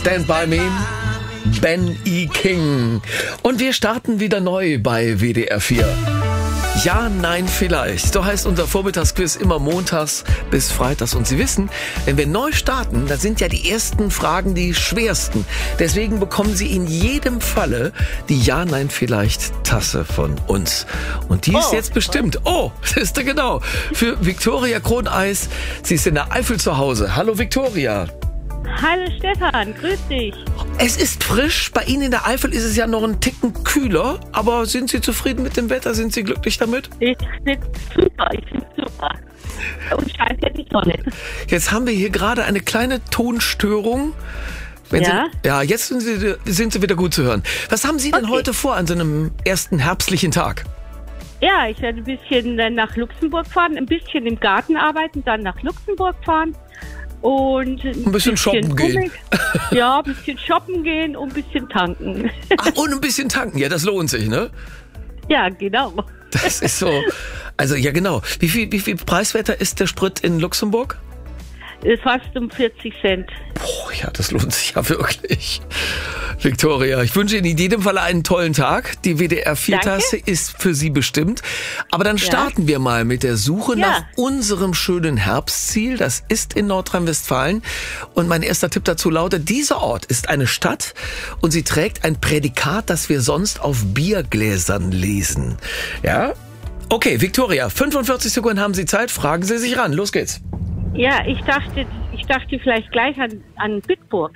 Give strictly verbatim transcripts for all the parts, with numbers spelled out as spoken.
Stand By Me, Ben E. King. Und wir starten wieder neu bei W D R vier. Ja, nein, vielleicht. So heißt unser Vormittagsquiz immer montags bis freitags. Und Sie wissen, wenn wir neu starten, dann sind ja die ersten Fragen die schwersten. Deswegen bekommen Sie in jedem Falle die Ja, nein, vielleicht Tasse von uns. Und die ist Oh, jetzt bestimmt. Oh, das ist ja genau. Für Viktoria Kroneis. Sie ist in der Eifel zu Hause. Hallo Viktoria. Hallo Stefan, grüß dich. Es ist frisch. Bei Ihnen in der Eifel ist es ja noch ein Ticken kühler. Aber sind Sie zufrieden mit dem Wetter? Sind Sie glücklich damit? Ich finde super, ich finde super. Und scheint ja die Sonne. Jetzt haben wir hier gerade eine kleine Tonstörung. Wenn Ja? Sie, ja, jetzt sind Sie, sind Sie wieder gut zu hören. Was haben Sie denn Okay. heute vor an so einem ersten herbstlichen Tag? Ja, ich werde ein bisschen äh, nach Luxemburg fahren, ein bisschen im Garten arbeiten, dann nach Luxemburg fahren und ein, bisschen shoppen gehen. Ja, ein bisschen shoppen gehen und ein bisschen tanken. Ach, und ein bisschen tanken. Ja, das lohnt sich, ne? Ja, genau. Das ist so. Also, ja, genau. Wie viel, wie viel preiswerter ist der Sprit in Luxemburg? Fast um vierzig Cent. Oh, ja, das lohnt sich ja wirklich. Viktoria, ich wünsche Ihnen in jedem Fall einen tollen Tag. Die W D R vier Tasse ist für Sie bestimmt. Aber dann starten ja. wir mal mit der Suche Ja. nach unserem schönen Herbstziel. Das ist in Nordrhein-Westfalen. Und mein erster Tipp dazu lautet, dieser Ort ist eine Stadt und sie trägt ein Prädikat, das wir sonst auf Biergläsern lesen. Ja? Okay, Viktoria, fünfundvierzig Sekunden haben Sie Zeit. Fragen Sie sich ran. Los geht's. Ja, ich dachte, ich dachte vielleicht gleich an, an Bitburg.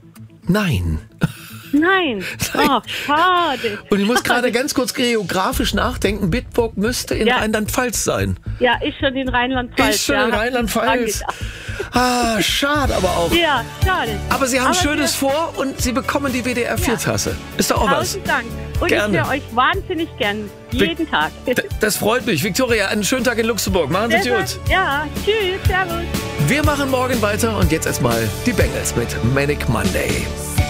Nein. Nein. Nein. Oh, schade. Und ich muss gerade ganz kurz geografisch nachdenken. Bitburg müsste in Ja. Rheinland-Pfalz sein. Ja, ist schon in Rheinland-Pfalz. Ist schon ja, in hab ich Rheinland-Pfalz. dran gedacht. Ah, schade aber auch. Ja, schade. Aber Sie haben Aber Schönes wir- vor und Sie bekommen die W D R vier Tasse. Ist doch auch was. Tausend Dank. Und Gerne. ich höre euch wahnsinnig gern. Jeden Tag. D- Das freut mich. Viktoria, einen schönen Tag in Luxemburg. Machen Sie es gut. Ja, tschüss, servus. Wir machen morgen weiter und jetzt erstmal die Bengals mit Manic Monday.